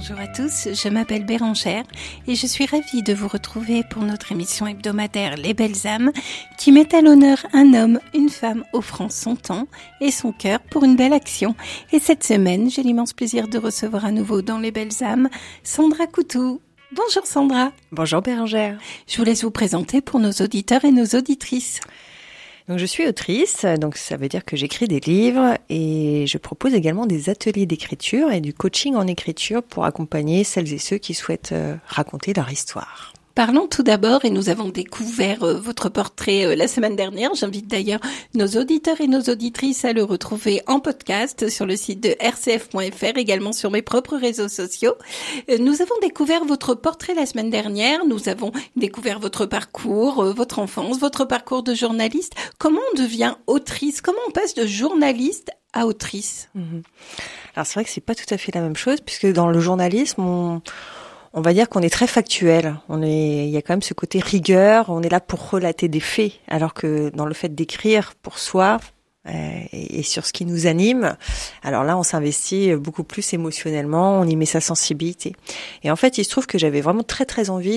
Bonjour à tous, je m'appelle Bérangère et je suis ravie de vous retrouver pour notre émission hebdomadaire Les Belles âmes qui met à l'honneur un homme, une femme offrant son temps et son cœur pour une belle action. Et cette semaine, j'ai l'immense plaisir de recevoir à nouveau dans Les Belles âmes Sandra Coutou. Bonjour Sandra. Bonjour Bérangère. Je vous laisse vous présenter pour nos auditeurs et nos auditrices. Donc je suis autrice, donc ça veut dire que j'écris des livres et je propose également des ateliers d'écriture et du coaching en écriture pour accompagner celles et ceux qui souhaitent raconter leur histoire. Parlons tout d'abord, et nous avons découvert votre portrait la semaine dernière. J'invite d'ailleurs nos auditeurs et nos auditrices à le retrouver en podcast sur le site de rcf.fr, également sur mes propres réseaux sociaux. Nous avons découvert votre portrait la semaine dernière. Nous avons découvert votre parcours, votre enfance, votre parcours de journaliste. Comment on devient autrice? Comment on passe de journaliste à autrice? Alors c'est vrai que c'est pas tout à fait la même chose, puisque dans le journalisme, on va dire qu'on est très factuel. Il y a quand même ce côté rigueur. On est là pour relater des faits, alors que dans le fait d'écrire pour soi et sur ce qui nous anime, alors là, on s'investit beaucoup plus émotionnellement. On y met sa sensibilité. Et en fait, il se trouve que j'avais vraiment très très envie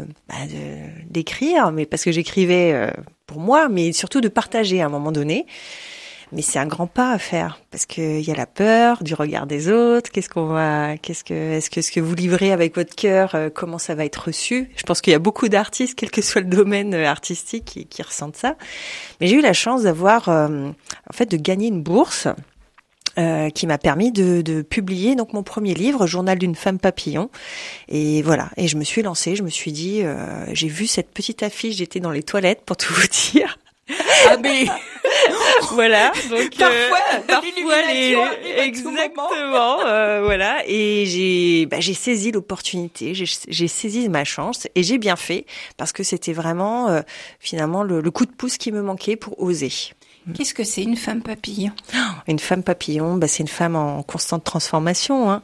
d'écrire, mais parce que j'écrivais pour moi, mais surtout de partager à un moment donné. Mais c'est un grand pas à faire parce que il y a la peur du regard des autres. Est-ce que vous livrez avec votre cœur, comment ça va être reçu? Je pense qu'il y a beaucoup d'artistes, quel que soit le domaine artistique, qui ressentent ça. Mais j'ai eu la chance d'avoir, de gagner une bourse. Qui m'a permis de publier donc mon premier livre, Journal d'une femme papillon. Et voilà. Et je me suis lancée. Je me suis dit, j'ai vu cette petite affiche. J'étais dans les toilettes pour tout vous dire. Ah mais voilà, donc parfois exactement voilà, et j'ai saisi l'opportunité, j'ai saisi ma chance et j'ai bien fait parce que c'était vraiment finalement le coup de pouce qui me manquait pour oser. Qu'est-ce que c'est une femme papillon? Une femme papillon, c'est une femme en constante transformation.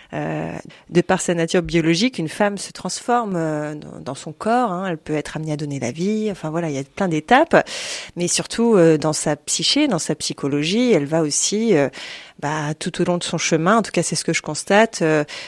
De par sa nature biologique, une femme se transforme dans son corps. Elle peut être amenée à donner la vie. Enfin voilà, il y a plein d'étapes. Mais surtout dans sa psyché, dans sa psychologie, elle va aussi tout au long de son chemin, en tout cas c'est ce que je constate,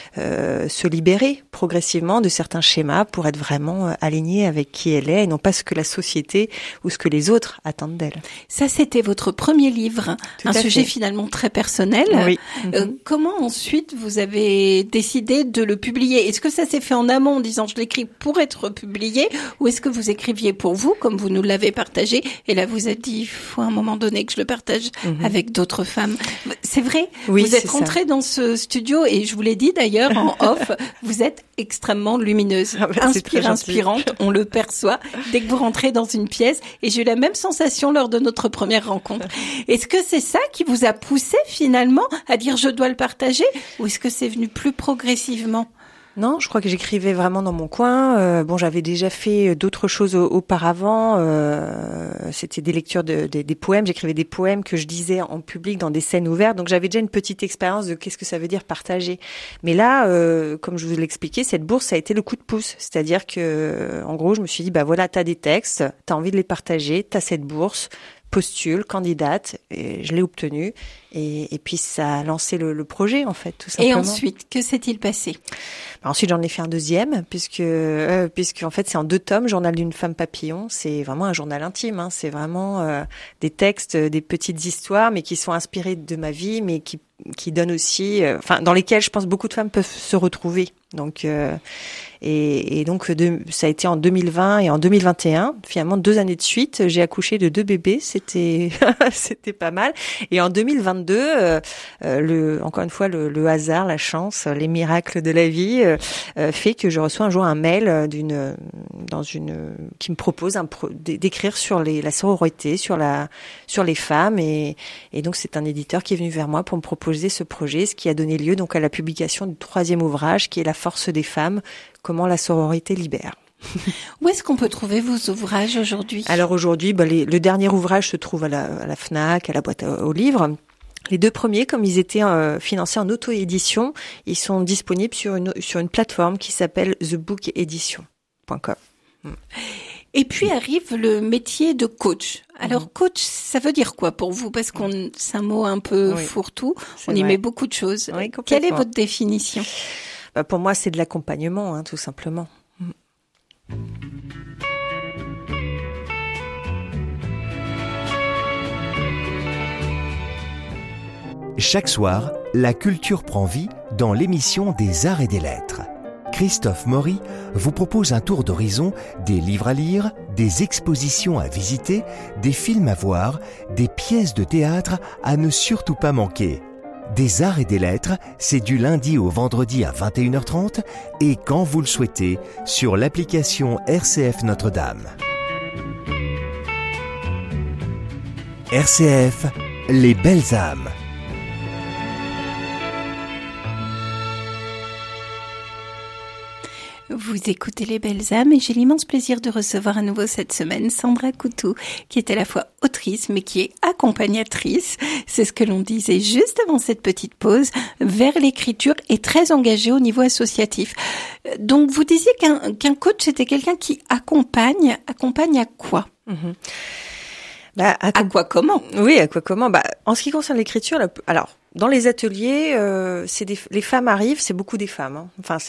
se libérer progressivement de certains schémas pour être vraiment alignée avec qui elle est et non pas ce que la société ou ce que les autres attendent d'elle. Ça, c'était votre premier livre, un sujet finalement très personnel. Oui. Comment ensuite vous avez décidé de le publier? Est-ce que ça s'est fait en amont en disant je l'écris pour être publié, ou est-ce que vous écriviez pour vous comme vous nous l'avez partagé et là vous êtes dit il faut à un moment donné que je le partage avec d'autres femmes? C'est vrai, oui, vous êtes rentrée dans ce studio et je vous l'ai dit d'ailleurs en off, vous êtes extrêmement lumineuse, inspirante, on le perçoit dès que vous rentrez dans une pièce et j'ai eu la même sensation lors de notre première rencontre. Est-ce que c'est ça qui vous a poussé finalement à dire je dois le partager, ou est-ce que c'est venu plus progressivement? Non, je crois que j'écrivais vraiment dans mon coin. J'avais déjà fait d'autres choses auparavant. C'était des lectures des poèmes. J'écrivais des poèmes que je disais en public dans des scènes ouvertes. Donc j'avais déjà une petite expérience de qu'est-ce que ça veut dire partager. Mais là, comme je vous l'expliquais, cette bourse ça a été le coup de pouce. C'est-à-dire que, en gros, je me suis dit, t'as des textes, t'as envie de les partager, t'as cette bourse. Postule, candidate, et je l'ai obtenue et puis ça a lancé le projet en fait tout simplement. Et ensuite, que s'est-il passé? Ensuite j'en ai fait un deuxième puisque en fait c'est en 2 tomes, Journal d'une femme papillon, c'est vraiment un journal intime, c'est vraiment des textes, des petites histoires mais qui sont inspirées de ma vie mais qui donnent aussi dans lesquelles je pense beaucoup de femmes peuvent se retrouver. Donc ça a été en 2020 et en 2021, finalement 2 années de suite, j'ai accouché de 2 bébés, c'était pas mal. Et en 2022, encore une fois le hasard, la chance, les miracles de la vie fait que je reçois un jour un mail qui me propose d'écrire sur la sororité, sur les femmes et donc c'est un éditeur qui est venu vers moi pour me proposer ce projet, ce qui a donné lieu donc à la publication du 3e ouvrage qui est La force des femmes, comment la sororité libère. Où est-ce qu'on peut trouver vos ouvrages aujourd'hui? Alors aujourd'hui, le dernier ouvrage se trouve à la Fnac, à la boîte aux livres. Les 2 premiers, comme ils étaient financés en auto-édition, ils sont disponibles sur une plateforme qui s'appelle thebookedition.com. Et puis arrive le métier de coach. Alors coach, ça veut dire quoi pour vous? Parce que c'est un mot un peu fourre-tout, on y met beaucoup de choses. Oui, quelle est votre définition? Pour moi, c'est de l'accompagnement, hein, tout simplement. Chaque soir, la culture prend vie dans l'émission des Arts et des Lettres. Christophe Maury vous propose un tour d'horizon des livres à lire, des expositions à visiter, des films à voir, des pièces de théâtre à ne surtout pas manquer. Des Arts et des Lettres, c'est du lundi au vendredi à 21h30 et quand vous le souhaitez sur l'application RCF Notre-Dame. RCF, les belles âmes. Vous écoutez Les Belles âmes et j'ai l'immense plaisir de recevoir à nouveau cette semaine Sandra Coutou, qui est à la fois autrice mais qui est accompagnatrice. C'est ce que l'on disait juste avant cette petite pause, vers l'écriture et très engagée au niveau associatif. Donc vous disiez qu'un coach c'était quelqu'un qui accompagne à quoi? À quoi comment? Oui, à quoi comment? En ce qui concerne l'écriture, alors dans les ateliers, les femmes arrivent, c'est beaucoup des femmes. Hein. Enfin,